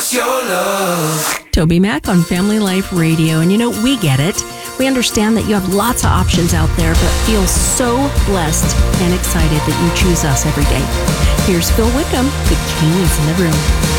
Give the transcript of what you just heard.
wants your love. Toby Mac on Family Life Radio. And we get it. We understand that you have lots of options out there, but feel so blessed and excited that you choose us every day. Here's Phil Wickham, the King is in the Room.